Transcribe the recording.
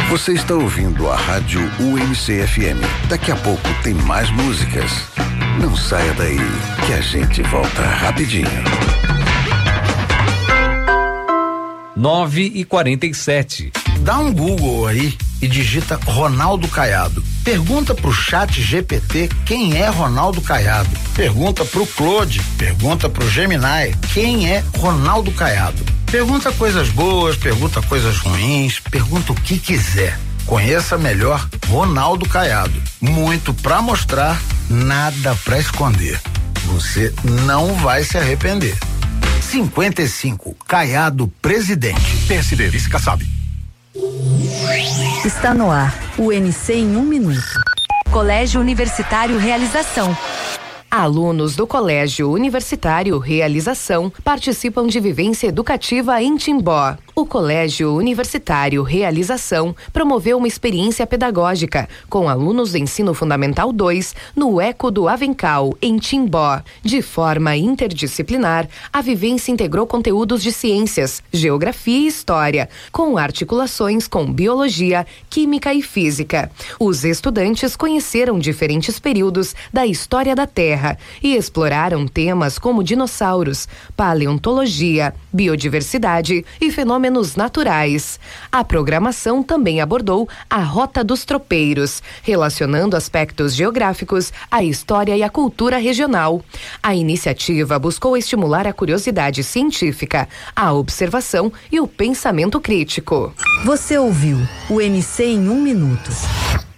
Você está ouvindo a Rádio UNC-FM. Daqui a pouco tem mais músicas. Não saia daí, que a gente volta rapidinho. 9h47. Dá um Google aí e digita Ronaldo Caiado. Pergunta pro Chat GPT quem é Ronaldo Caiado. Pergunta pro Claude, pergunta pro Gemini quem é Ronaldo Caiado. Pergunta coisas boas, pergunta coisas ruins, pergunta o que quiser. Conheça melhor Ronaldo Caiado. Muito pra mostrar, nada pra esconder. Você não vai se arrepender. 55, Caiado presidente. PSD, vice Kassab. Está no ar, o UNC em 1 minuto. Colégio Universitário Realização. Alunos do Colégio Universitário Realização participam de vivência educativa em Timbó. O Colégio Universitário Realização promoveu uma experiência pedagógica com alunos do Ensino Fundamental 2 no Eco do Avencal, em Timbó. De forma interdisciplinar, a vivência integrou conteúdos de ciências, geografia e história, com articulações com biologia, química e física. Os estudantes conheceram diferentes períodos da história da Terra e exploraram temas como dinossauros, paleontologia, biodiversidade e fenômenos naturais. A programação também abordou a Rota dos Tropeiros, relacionando aspectos geográficos, a história e a cultura regional. A iniciativa buscou estimular a curiosidade científica, a observação e o pensamento crítico. Você ouviu o UNC em 1 minuto.